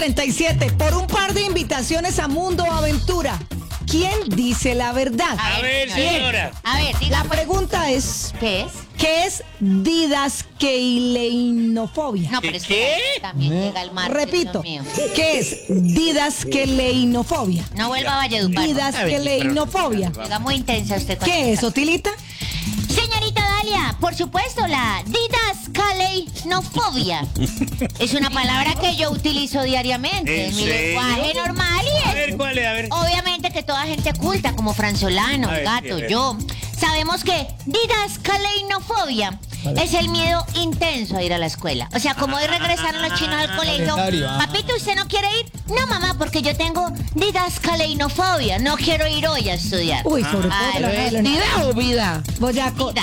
37. Por un par de invitaciones a Mundo Aventura, ¿quién dice la verdad? A ver, señora. A ver, La dígame. pregunta es, ¿Qué es? ¿qué es didascaleinofobia? No, pero es ¿Qué? que también llega el martes, Repito, Dios mío. ¿qué es didascaleinofobia? No vuelva a Valledupar. Didascaleinofobia. Llega muy intensa usted con ¿Qué es, esta. Otilita? Señorita Dalia, por supuesto, la didascaleinofobia. Es una palabra que yo utilizo diariamente ¿En en mi serio? lenguaje normal y A ver, ¿cuál es? A ver. obviamente que toda gente culta, como Franzolano, A ver, Gato, sí, a ver. yo, sabemos que didascaleinofobia es el miedo intenso a ir a la escuela. O sea, como hoy regresaron los chinos al colegio. Papito, ¿usted no quiere ir? No, mamá, porque yo tengo didascaleinofobia. No quiero ir hoy a estudiar. Uy, sobre todo Ay, que la ¿ves? ¿Vida o vida? Boyaco,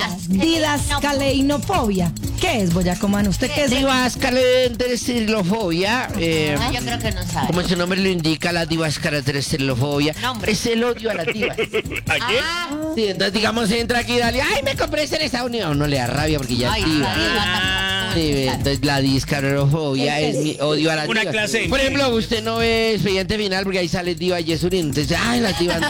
didascaleinofobia. ¿Qué es, Boyaco, man? ¿Usted qué es? Divascalenteresilofobia, Ah, yo creo que no sabe. como su nombre lo indica, la divascalenteresilofobia Nombre. es el odio a la diva. ¿A qué? Ah, Sí, entonces digamos entra aquí y dale, ay, me compré este en Estados Unidos. No le da rabia porque ya ay, es diva. Sí, entonces la discarofobia es mi odio a la Una diva. clase de Por ejemplo, inglés. usted no ve Expediente Final porque ahí sale diva Yesurín. Entonces, ay, la diva.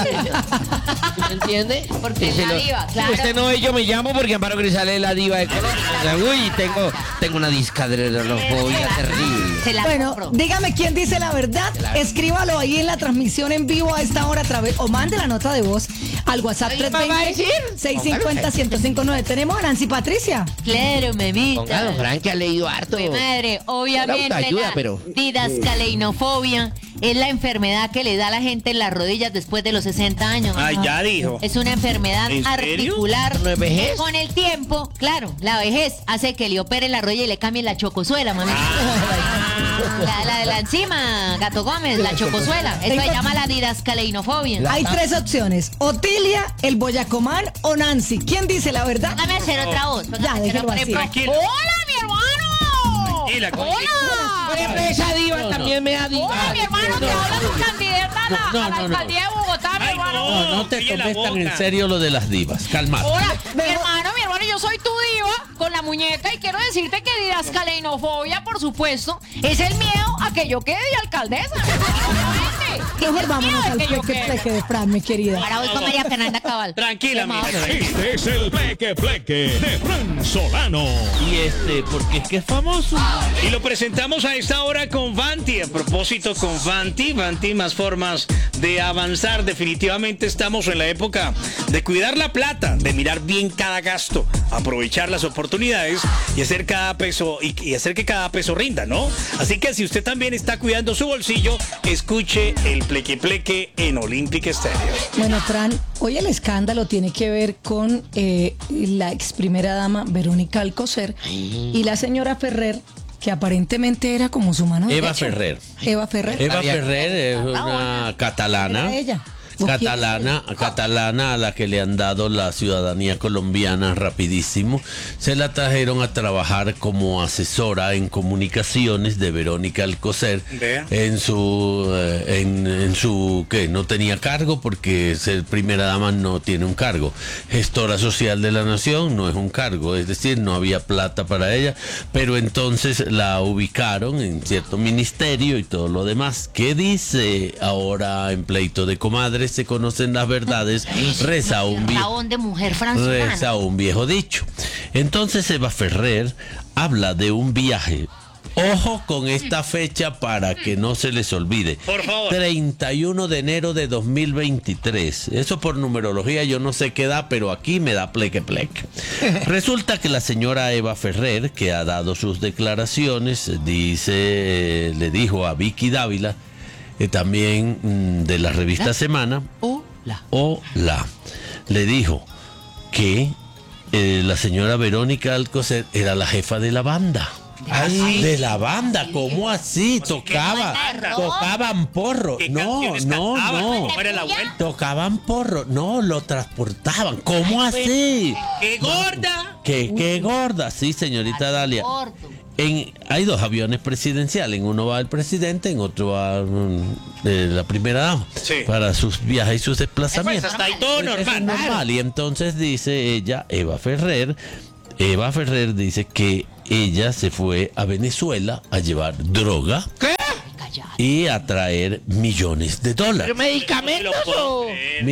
¿Me entiende? Porque es la diva, claro. Usted no ve Yo Me Llamo porque Amparo Grisales es la diva de Colombia. Uy, tengo una discarofobia terrible. se la Bueno, compro. dígame quién dice la verdad. Escríbalo ahí en la transmisión en vivo a esta hora a través, o mande la nota de voz al WhatsApp ¿Alguien más va a decir? 320-650-1059. Tenemos a Nancy Patricia. Claro, memita. Póngalo, Frank, que ha leído harto. Mi madre, obviamente La ayuda, la pero- didascaleinofobia es la enfermedad que le da a la gente en las rodillas después de los 60 años. Ah, ya dijo. Es una enfermedad ¿En serio? articular. ¿No es vejez? Con el tiempo, claro, la vejez hace que le operen la rodilla y le cambien la chocosuela, mami. La de la encima, Gato Gómez, la chocosuela. Eso se llama la didascaleinofobia. Hay tres opciones: Otilia, el Boyacomán o Nancy. ¿Quién dice la verdad? Déjame hacer otra voz. Ya, déjelo Por así. ejemplo, Tranquila. ¡hola, mi hermano! Tranquila, ¡Hola! Por ejemplo, esa diva también me da diva. Hola, mi hermano, te habla tu candidata a la alcaldía de Bogotá, mi Ay, hermano. No te Oye, la tomes tan boca. en serio lo de las divas. Calma. Hola, mi hermano, yo soy tu diva con la muñeca y quiero decirte que didascaleinofobia, por supuesto, es el miedo a que yo quede de alcaldesa. Obviamente. Mejor vámonos al que yo pleque de Fran, mi querida. Ahora voy con María Fernanda Cabal. Tranquila, mija. Este es el Pleque de Fran Solano. Y porque es que es famoso. Y lo presentamos a esta hora con Vanti. A propósito, con Vanti, más formas de avanzar. Definitivamente estamos en la época de cuidar la plata, de mirar bien cada gasto, aprovechar las oportunidades y hacer cada peso y hacer que cada peso rinda, ¿no? Así que si usted también está cuidando su bolsillo, escuche el Pleque en Olympic Stereo. Bueno, Fran, hoy el escándalo tiene que ver con la ex primera dama Verónica Alcocer y la señora Ferrer, que aparentemente era como su mano Eva derecha. Ferrer. Eva Ferrer. Eva Ferrer es una catalana. Era ella. Catalana a la que le han dado la ciudadanía colombiana rapidísimo. Se la trajeron a trabajar como asesora en comunicaciones de Verónica Alcocer Vea. en su que no tenía cargo porque ser primera dama no tiene un cargo. Gestora social de la nación no es un cargo, es decir, no había plata para ella, pero entonces la ubicaron en cierto ministerio y todo lo demás. ¿Qué dice ahora en pleito de comadres? Se conocen las verdades, reza un de mujer viejo dicho. Entonces Eva Ferrer habla de un viaje. Ojo con esta fecha para que no se les olvide. Por favor. 31 de enero de 2023. Eso por numerología yo no sé qué da, pero aquí me da pleque. Resulta que la señora Eva Ferrer, que ha dado sus declaraciones, le dijo a Vicky Dávila, también de la revista Semana, Hola, le dijo que la señora Verónica Alcocer era la jefa de la banda. ¿Sí? De la banda, ¿cómo así? Tocaban porro. ¿Qué No. canciones cantaban? ¿Cómo era la vuelta? Tocaban porro, no, lo transportaban. ¿Cómo así? ¡Qué gorda! Qué gorda, sí, señorita Dalia. Hay dos aviones presidenciales, en uno va el presidente, en otro va la primera dama, Sí. para sus viajes y sus desplazamientos. Pues hasta ahí todo Eso es normal. normal. Y entonces dice ella, Eva Ferrer dice que ella se fue a Venezuela a llevar droga. ¿Qué? y atraer millones de dólares. ¿Pero medicamentos o...?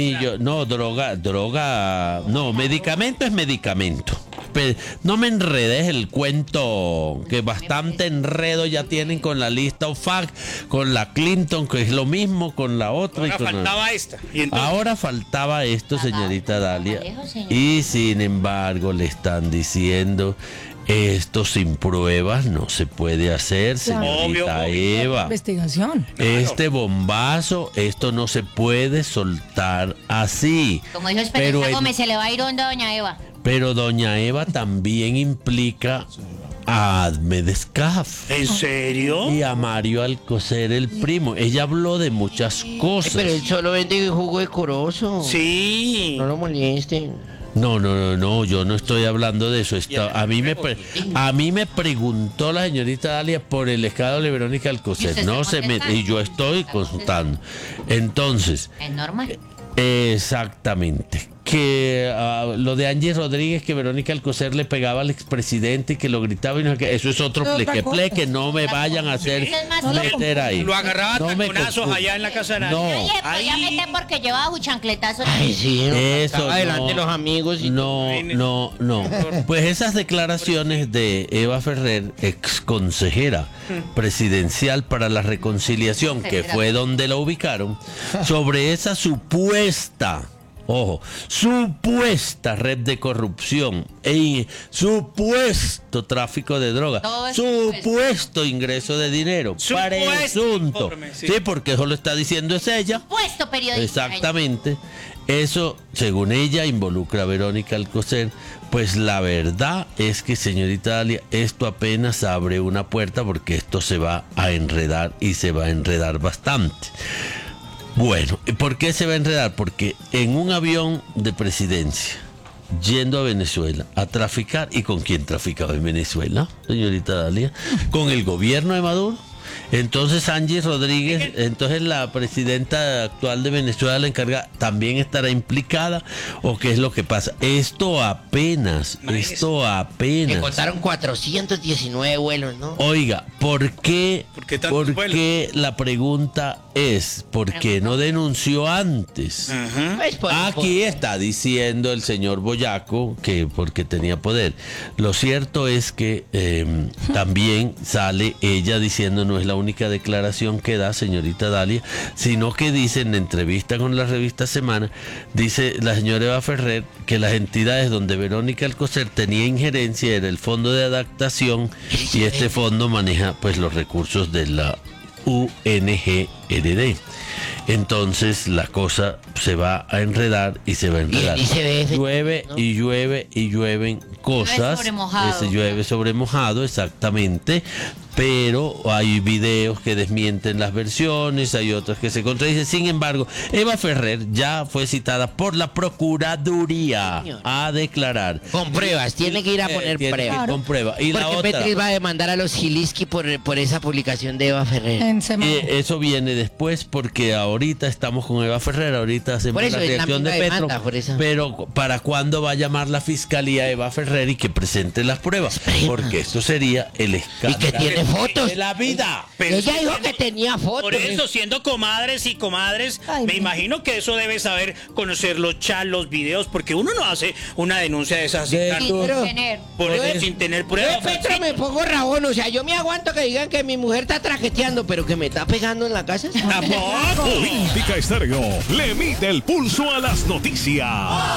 Medicamento es medicamento. No me enredes el cuento, que bastante enredo ya tienen con la lista OFAC, con la Clinton, que es lo mismo, con la otra. Ahora faltaba esta. ¿Y entonces? Ahora faltaba esto, señorita Dalia. Y sin embargo le están diciendo... Esto sin pruebas no se puede hacer, señorita Eva. Investigación. Este bombazo, esto no se puede soltar así. Como dijo Esperanza Gómez, se le va a ir onda a doña Eva. Pero doña Eva también implica a Ahmed Escaf. ¿En serio? Y a Mario Alcocer, el primo. Ella habló de muchas cosas. Pero él solo vende jugo decoroso. Sí. No lo molesten. No, yo no estoy hablando de eso. A mí me preguntó la señorita Dalia por el escándalo de Verónica Alcocer. No se mete, y yo estoy consultando. Entonces, Es normal. exactamente. Que lo de Angie Rodríguez, que Verónica Alcocer le pegaba al expresidente y que lo gritaba y no sé qué, eso es otro pleque, no me vayan a hacer meter ahí. Lo agarraba No me taconazos confundan. allá en la casa de nadie. No. Oye, Ahí. voy a meter porque llevaba un chancletazo. Ay, sí. Eso Adelante no. los amigos. Y No. Pues esas declaraciones de Eva Ferrer, ex consejera presidencial para la reconciliación, que fue donde la ubicaron, sobre esa supuesta red de corrupción e supuesto tráfico de drogas, Todo es supuesto ingreso de dinero, Supuesto presunto. informe, sí. Sí, porque eso lo está diciendo es ella. Puesto periodista. Exactamente. Eso, según ella, involucra a Verónica Alcocer. Pues la verdad es que, señorita Dalia, esto apenas abre una puerta porque esto se va a enredar y se va a enredar bastante. Bueno, ¿por qué se va a enredar? Porque en un avión de presidencia, yendo a Venezuela a traficar, ¿y con quién traficaba en Venezuela, señorita Dalia? Con el gobierno de Maduro. Entonces Angie Rodríguez, entonces la presidenta actual de Venezuela, la encargada, ¿también estará implicada? ¿O qué es lo que pasa? Esto apenas. me contaron 419 vuelos, ¿no? Oiga, ¿por qué? ¿Por qué tantos ¿Por vuelos? qué la pregunta es? ¿Por qué no denunció antes? Pues, Aquí está diciendo el señor Boyaco que porque tenía poder. Lo cierto es que también sale ella diciendo, no es la única declaración que da, señorita Dalia, sino que dice en la entrevista con la revista Semana, dice la señora Eva Ferrer que las entidades donde Verónica Alcocer tenía injerencia era el Fondo de Adaptación y este fondo maneja pues los recursos de la UNGRD. Entonces la cosa se va a enredar y se va a enredar. Y se ve, Llueve ¿no? y llueve y llueven cosas. sobre mojado. Se llueve sobre mojado, exactamente. Pero hay videos que desmienten las versiones, hay otras que se contradicen. Sin embargo, Eva Ferrer ya fue citada por la Procuraduría Señor. a declarar. Con pruebas, tiene que ir a poner Tiene que ir pruebas. con prueba. Y la Porque otra. Petris va a demandar a los Gilinski por esa publicación de Eva Ferrer. En semana. Eso viene después porque ahorita estamos con Eva Ferrer, ahorita hacemos Por eso, la es la reacción de misma Petro, demanda, por eso. pero ¿para cuándo va a llamar la fiscalía a Eva Ferrer y que presente las pruebas? Porque esto sería el escándalo Y que tiene fotos. de la vida. Pero Ella dijo siendo- que tenía fotos. Por eso, siendo comadres y comadres, Ay, me no. imagino que eso debe saber conocer los chats, los videos, porque uno no hace una denuncia de esas así De tan- tu- Sin tener. por Yo eso, de- sin tener Yo pruebas. de Petro me pongo rabón, o sea, yo me aguanto que digan que mi mujer está traqueteando, pero que me está pegando en la casa. Tampoco. Olímpica Estéreo le mide el pulso a las noticias.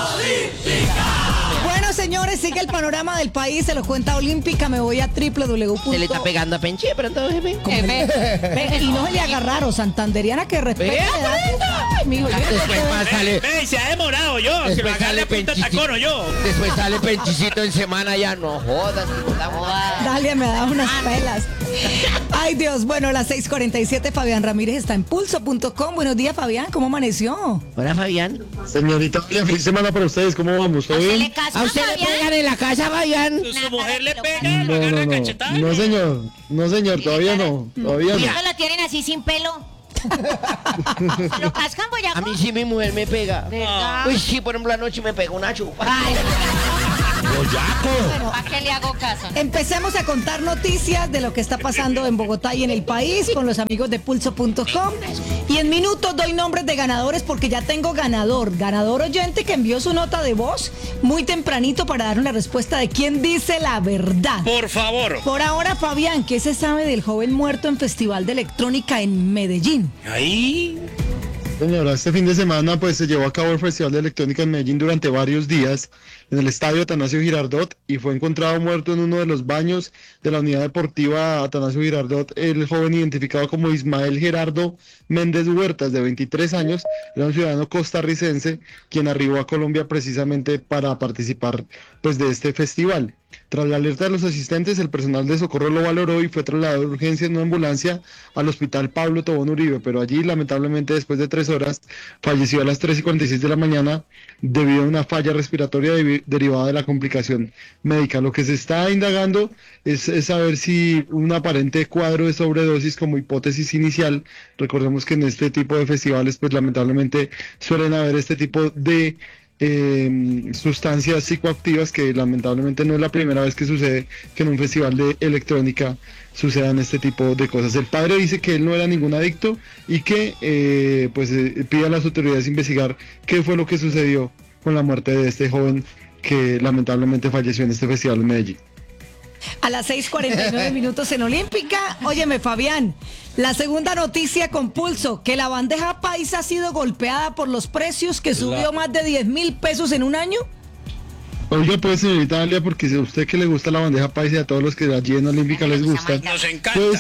Bueno, señores, sigue el panorama del país, se lo cuenta Olímpica. Me voy a www. Se le está pegando a Penche, pero todo jefe. Ve, y no se le agarraron, santanderiana que respeta. Vea, la edad. Ay, mijo, yo- Después más sale, Ve, se ha demorado yo. Que lo después agarre sale a punta de Penchicito. tacón o yo. Después sale Penchicito en semana ya, no jodas. hijo de la madre. Dalia me da unas pelas. Ay, Dios. Bueno, las 6:47, Fabián Ramírez está en pulso.com. Buenos días, Fabián. ¿Cómo amaneció? Hola, Fabián. Señorita, feliz semana para ustedes. ¿Cómo vamos? ¿Todo ¿A usted bien? le cascan, ¿A usted le Fabián? pegan en la casa, Fabián? Su mujer le pega, No, lo agarra no, a no. cachetada. No, señor. No, señor. Todavía no. Todavía no. ¿No lo tienen así sin pelo? ¿Se lo cascan, boyaco? A mí sí mi mujer me pega. ¿Verdad? Uy, sí, por ejemplo, anoche me pegó una chupa. Ay, ¿Para qué le hago caso? Empecemos a contar noticias de lo que está pasando en Bogotá y en el país con los amigos de pulso.com. Y en minutos doy nombres de ganadores porque ya tengo ganador oyente que envió su nota de voz muy tempranito para dar una respuesta de quién dice la verdad. Por favor. Por ahora, Fabián, ¿qué se sabe del joven muerto en Festival de Electrónica en Medellín? Ahí. Señora, este fin de semana pues se llevó a cabo el Festival de Electrónica en Medellín durante varios días en el estadio Atanasio Girardot y fue encontrado muerto en uno de los baños de la unidad deportiva Atanasio Girardot el joven identificado como Ismael Gerardo Méndez Huertas, de 23 años, era un ciudadano costarricense quien arribó a Colombia precisamente para participar pues de este festival. Tras la alerta de los asistentes, el personal de socorro lo valoró y fue trasladado de urgencia en una ambulancia al hospital Pablo Tobón Uribe, pero allí lamentablemente después de 3 horas falleció a las 3:46 de la mañana debido a una falla respiratoria derivada de la complicación médica. Lo que se está indagando es saber si un aparente cuadro de sobredosis como hipótesis inicial. Recordemos que en este tipo de festivales pues lamentablemente suelen haber este tipo de sustancias psicoactivas, que lamentablemente no es la primera vez que sucede que en un festival de electrónica sucedan este tipo de cosas. El padre dice que él no era ningún adicto y que pide a las autoridades investigar qué fue lo que sucedió con la muerte de este joven que lamentablemente falleció en este festival en Medellín. A las 6:49 minutos en Olímpica. Óyeme, Fabián, la segunda noticia con pulso, que la bandeja paisa ha sido golpeada por los precios, que subió más de 10.000 pesos en un año. Oiga, pues, señorita Alia, porque si a usted que le gusta la bandeja paisa y a todos los que allí en Olímpica les gusta, Nos encanta. pues,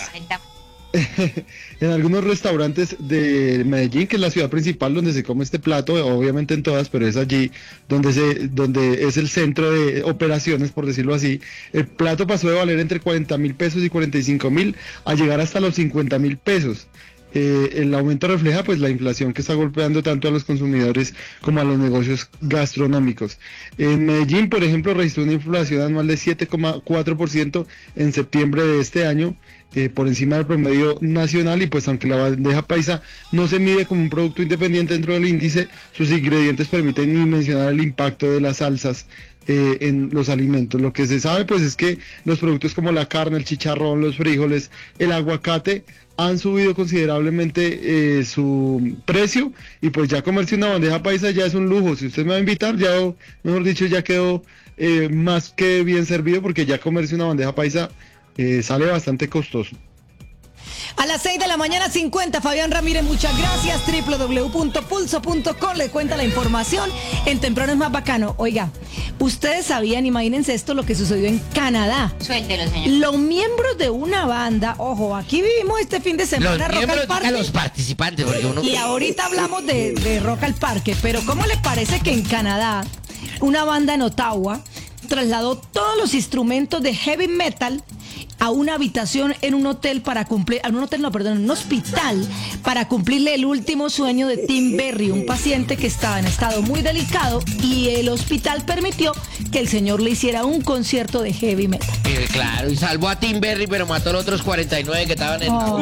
en algunos restaurantes de Medellín, que es la ciudad principal donde se come este plato, obviamente en todas, pero es allí donde es el centro de operaciones, por decirlo así, el plato pasó de valer entre 40.000 pesos y 45.000 a llegar hasta los 50.000 pesos. El aumento refleja pues la inflación que está golpeando tanto a los consumidores como a los negocios gastronómicos. En Medellín, por ejemplo, registró una inflación anual de 7,4% en septiembre de este año, por encima del promedio nacional, y pues aunque la bandeja paisa no se mide como un producto independiente dentro del índice, sus ingredientes permiten dimensionar el impacto de las salsas en los alimentos. Lo que se sabe pues es que los productos como la carne, el chicharrón, los frijoles, el aguacate han subido considerablemente su precio, y pues ya comerse una bandeja paisa ya es un lujo. Si usted me va a invitar, ya, mejor dicho, ya quedó más que bien servido, porque ya comerse una bandeja paisa sale bastante costoso. A las 6:50 Fabián Ramírez, muchas gracias. www.pulso.com le cuenta la información. En temprano es más bacano. Oiga, ustedes sabían, imagínense esto, lo que sucedió en Canadá. Suéltelo, señor. Los miembros de una banda, ojo, aquí vivimos este fin de semana Los Rock miembros, al Parque. diga los participantes, porque uno... Y ahorita hablamos de Rock al Parque, pero ¿cómo les parece que en Canadá una banda en Ottawa trasladó todos los instrumentos de heavy metal a una habitación en un hotel para cumplir, en un hospital, para cumplirle el último sueño de Tim Berry, un paciente que estaba en estado muy delicado, y el hospital permitió que el señor le hiciera un concierto de heavy metal. Claro, y salvó a Tim Berry, pero mató a los otros 49 que estaban en... Oh.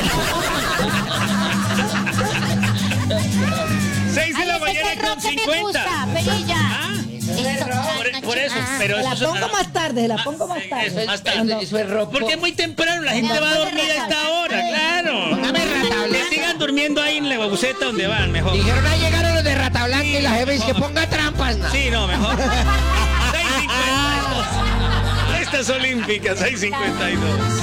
6 de la mañana con 50. Por eso, pero La eso pongo más tarde, la pongo más tarde. Eso, más tarde. Eso es rock. Porque es muy temprano, la gente va a dormir a esta hora, claro. Póngame Rata Que Blanca. sigan durmiendo ahí en la buceta donde van, mejor. Dijeron, ahí llegaron los de Rata Blanca y la jefe dice que ponga trampas, ¿no? Sí, no, mejor. 6:52. Estas olímpicas, 6:52.